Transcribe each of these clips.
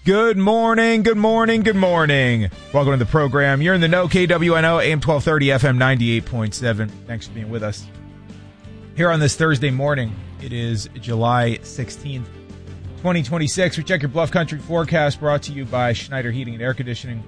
Good morning, good morning, good morning. Welcome to the program. You're in the know, KWNO, AM 1230, FM 98.7. Thanks for being with us. Here on this Thursday morning, it is July 16th, 2026. We check your Bluff Country forecast brought to you by Schneider Heating and Air Conditioning.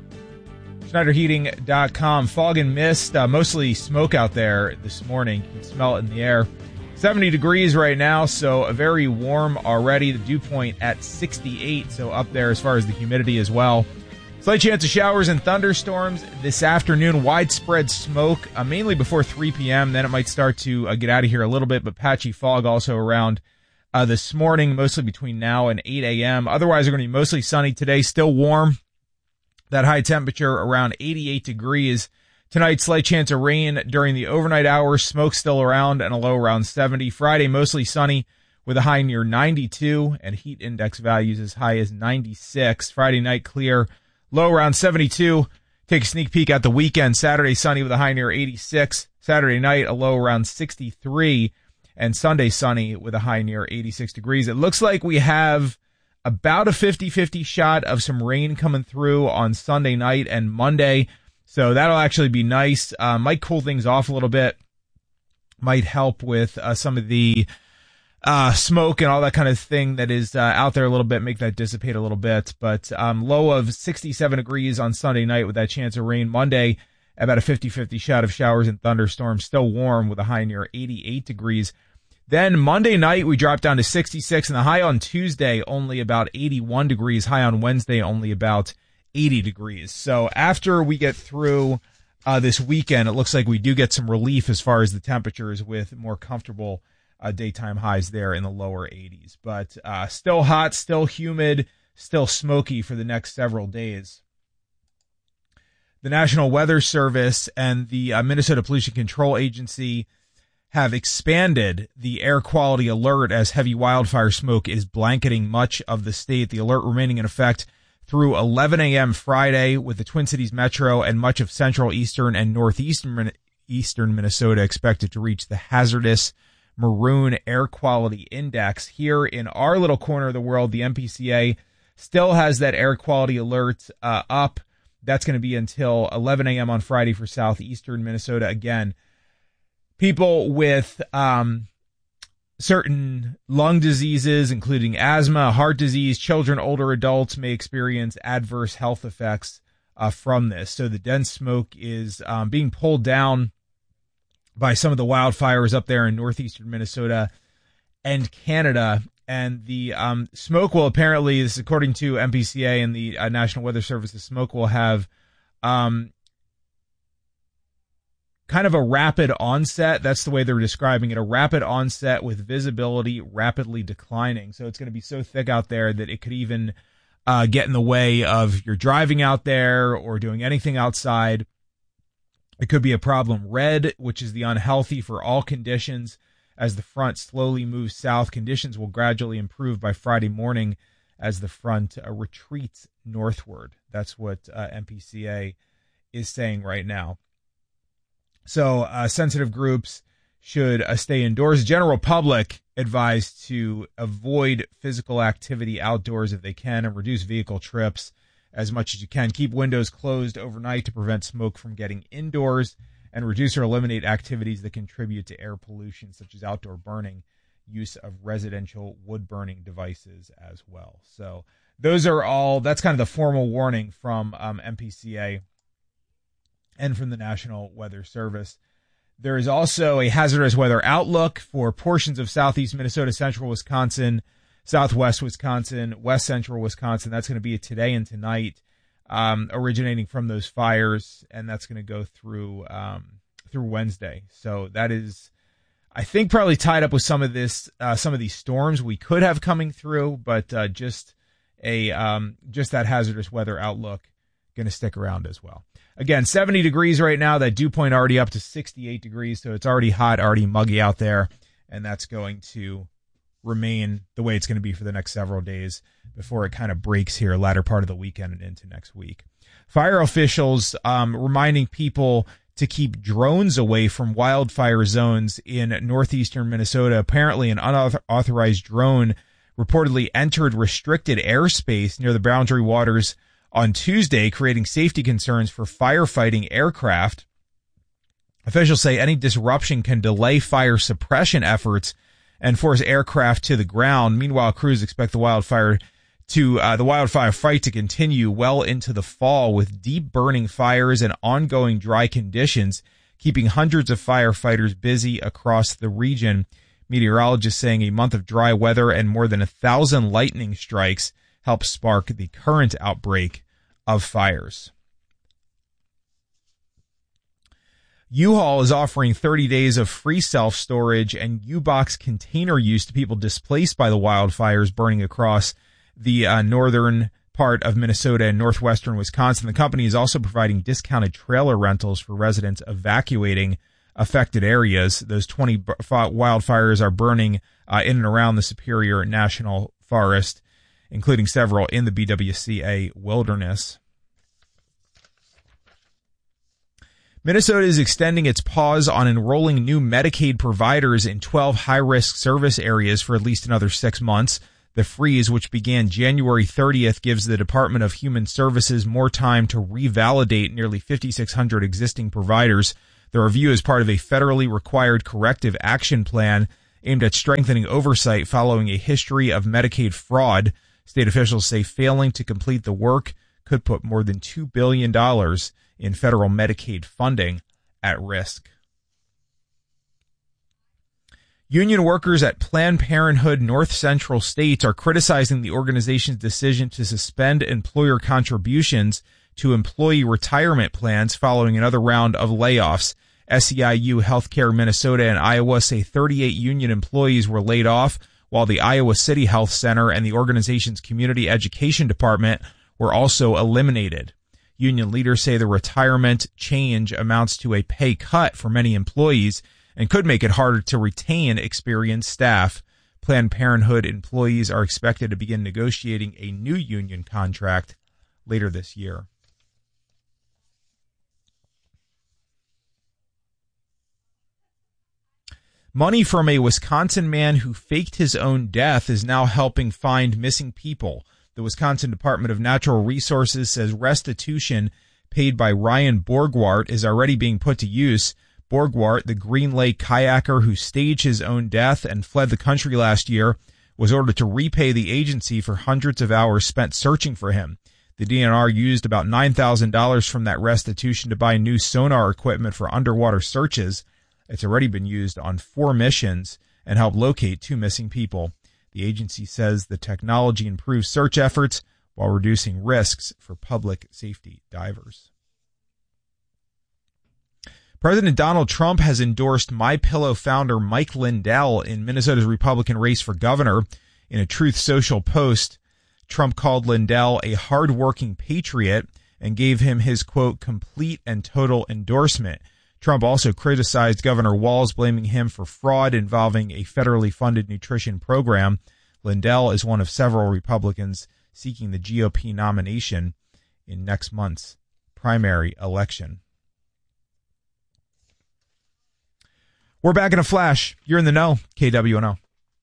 SchneiderHeating.com. Fog and mist, mostly smoke out there this morning. You can smell it in the air. 70 degrees right now, so very warm already. The dew point at 68, so up there as far as the humidity as well. Slight chance of showers and thunderstorms this afternoon. Widespread smoke, mainly before 3 p.m. Then it might start to get out of here a little bit, but patchy fog also around this morning, mostly between now and 8 a.m. Otherwise, we're going to be mostly sunny today, still warm. That high temperature around 88 degrees. Tonight, slight chance of rain during the overnight hours. Smoke still around and a low around 70. Friday, mostly sunny with a high near 92 and heat index values as high as 96. Friday night, clear, low around 72. Take a sneak peek at the weekend. Saturday, sunny with a high near 86. Saturday night, a low around 63. And Sunday, sunny with a high near 86 degrees. It looks like we have about a 50-50 shot of some rain coming through on Sunday night and Monday. So that'll actually be nice. Might cool things off a little bit. Might help with some of the smoke and all that kind of thing that is out there a little bit, make that dissipate a little bit. But low of 67 degrees on Sunday night with that chance of rain. Monday, about a 50-50 shot of showers and thunderstorms. Still warm with a high near 88 degrees. Then Monday night, we drop down to 66, and the high on Tuesday only about 81 degrees. High on Wednesday only about 80 degrees. So after we get through this weekend, it looks like we do get some relief as far as the temperatures with more comfortable daytime highs there in the lower 80s. But still hot, still humid, still smoky for the next several days. The National Weather Service and the Minnesota Pollution Control Agency have expanded the air quality alert as heavy wildfire smoke is blanketing much of the state. The alert remaining in effect through 11 a.m. Friday, with the Twin Cities Metro and much of central, eastern, and northeastern Minnesota expected to reach the hazardous maroon air quality index. Here in our little corner of the world, the MPCA still has that air quality alert up. That's going to be until 11 a.m. on Friday for southeastern Minnesota. Again, people with certain lung diseases, including asthma, heart disease, children, older adults may experience adverse health effects from this. So the dense smoke is being pulled down by some of the wildfires up there in northeastern Minnesota and Canada. And the smoke will apparently, this is according to MPCA and the National Weather Service, the smoke will have kind of a rapid onset. That's the way they're describing it. A rapid onset with visibility rapidly declining. So it's going to be so thick out there that it could even get in the way of your driving out there or doing anything outside. It could be a problem. Red, which is the unhealthy for all conditions. As the front slowly moves south, conditions will gradually improve by Friday morning as the front retreats northward. That's what MPCA is saying right now. So sensitive groups should stay indoors. General public advised to avoid physical activity outdoors if they can and reduce vehicle trips as much as you can. Keep windows closed overnight to prevent smoke from getting indoors and reduce or eliminate activities that contribute to air pollution, such as outdoor burning, use of residential wood burning devices as well. So those are all, that's kind of the formal warning from MPCA and from the National Weather Service. There is also a hazardous weather outlook for portions of southeast Minnesota, central Wisconsin, southwest Wisconsin, west central Wisconsin. That's going to be today and tonight, originating from those fires, and that's going to go through Wednesday. So that is, I think, probably tied up with some of this, some of these storms we could have coming through, but just that hazardous weather outlook going to stick around as well. Again, 70 degrees right now. That dew point already up to 68 degrees, so it's already hot, already muggy out there, and that's going to remain the way it's going to be for the next several days before it kind of breaks here latter part of the weekend and into next week. Fire officials reminding people to keep drones away from wildfire zones in northeastern Minnesota. Apparently, an unauthorized drone reportedly entered restricted airspace near the Boundary Waters on Tuesday, creating safety concerns for firefighting aircraft. Officials say any disruption can delay fire suppression efforts and force aircraft to the ground. Meanwhile, crews expect the wildfire fight to continue well into the fall, with deep burning fires and ongoing dry conditions keeping hundreds of firefighters busy across the region. Meteorologists saying a month of dry weather and more than 1,000 lightning strikes helped spark the current outbreak of fires. U-Haul is offering 30 days of free self-storage and U-Box container use to people displaced by the wildfires burning across the northern part of Minnesota and northwestern Wisconsin. The company is also providing discounted trailer rentals for residents evacuating affected areas. Those 20 wildfires are burning in and around the Superior National Forest, including several in the BWCA wilderness. Minnesota is extending its pause on enrolling new Medicaid providers in 12 high-risk service areas for at least another 6 months. The freeze, which began January 30th, gives the Department of Human Services more time to revalidate nearly 5,600 existing providers. The review is part of a federally required corrective action plan aimed at strengthening oversight following a history of Medicaid fraud. State officials say failing to complete the work could put more than $2 billion in federal Medicaid funding at risk. Union workers at Planned Parenthood North Central states are criticizing the organization's decision to suspend employer contributions to employee retirement plans following another round of layoffs. SEIU Healthcare Minnesota and Iowa say 38 union employees were laid off, while the Iowa City Health Center and the organization's community education department were also eliminated. Union leaders say the retirement change amounts to a pay cut for many employees and could make it harder to retain experienced staff. Planned Parenthood employees are expected to begin negotiating a new union contract later this year. Money from a Wisconsin man who faked his own death is now helping find missing people. The Wisconsin Department of Natural Resources says restitution paid by Ryan Borgwart is already being put to use. Borgwart, the Green Lake kayaker who staged his own death and fled the country last year, was ordered to repay the agency for hundreds of hours spent searching for him. The DNR used about $9,000 from that restitution to buy new sonar equipment for underwater searches. It's already been used on 4 missions and helped locate 2 missing people. The agency says the technology improves search efforts while reducing risks for public safety divers. President Donald Trump has endorsed MyPillow founder Mike Lindell in Minnesota's Republican race for governor. In a Truth Social post, Trump called Lindell a hardworking patriot and gave him his, quote, complete and total endorsement. Trump also criticized Governor Walz, blaming him for fraud involving a federally funded nutrition program. Lindell is one of several Republicans seeking the GOP nomination in next month's primary election. We're back in a flash. You're in the know, KWNO.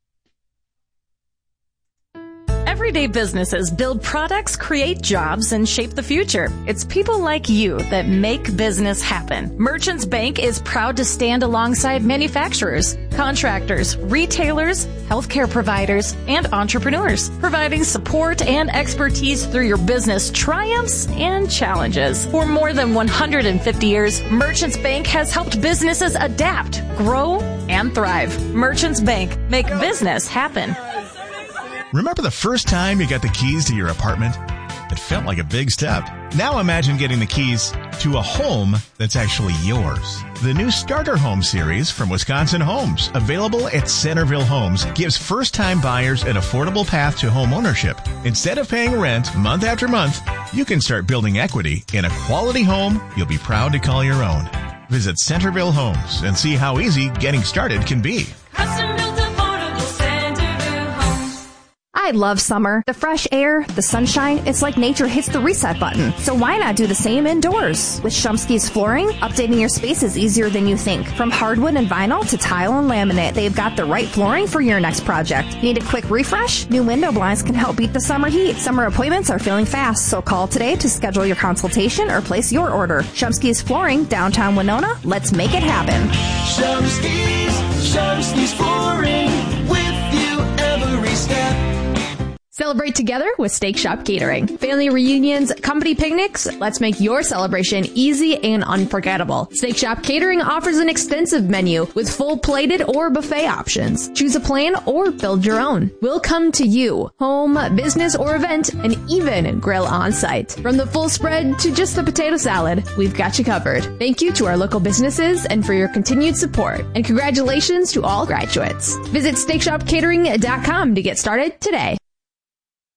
Everyday businesses build products, create jobs, and shape the future. It's people like you that make business happen. Merchants Bank is proud to stand alongside manufacturers, contractors, retailers, healthcare providers, and entrepreneurs, providing support and expertise through your business triumphs and challenges. For more than 150 years, Merchants Bank has helped businesses adapt, grow, and thrive. Merchants Bank, make business happen. Remember the first time you got the keys to your apartment? It felt like a big step. Now imagine getting the keys to a home that's actually yours. The new Starter Home series from Wisconsin Homes, available at Centerville Homes, gives first-time buyers an affordable path to home ownership. Instead of paying rent month after month, you can start building equity in a quality home you'll be proud to call your own. Visit Centerville Homes and see how easy getting started can be. Custom built affordable Centerville Homes. I love summer. The fresh air, the sunshine, it's like nature hits the reset button. So why not do the same indoors? With Shumsky's Flooring, updating your space is easier than you think. From hardwood and vinyl to tile and laminate, they've got the right flooring for your next project. Need a quick refresh? New window blinds can help beat the summer heat. Summer appointments are filling fast, so call today to schedule your consultation or place your order. Shumsky's Flooring, downtown Winona. Let's make it happen. Shumsky's Flooring, with you every step. Celebrate together with Steak Shop Catering. Family reunions, company picnics, let's make your celebration easy and unforgettable. Steak Shop Catering offers an extensive menu with full plated or buffet options. Choose a plan or build your own. We'll come to you, home, business, or event, and even grill on site. From the full spread to just the potato salad, we've got you covered. Thank you to our local businesses and for your continued support. And congratulations to all graduates. Visit SteakShopCatering.com to get started today.